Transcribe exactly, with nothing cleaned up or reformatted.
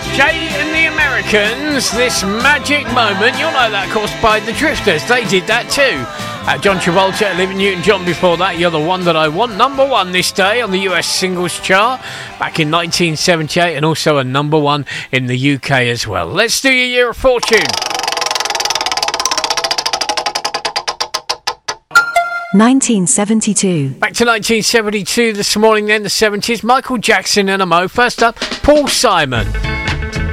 Jay and the Americans, This Magic Moment. You'll know that, of course, by the Drifters. They did that too. Uh, John Travolta, Olivia Newton-John before that. You're the One That I Want. Number one this day on the U S singles chart back in nineteen seventy-eight, and also a number one in the U K as well. Let's do your Year of Fortune. nineteen seventy-two. Back to nineteen seventy-two this morning, then the seventies. Michael Jackson and a Mo. First up, Paul Simon.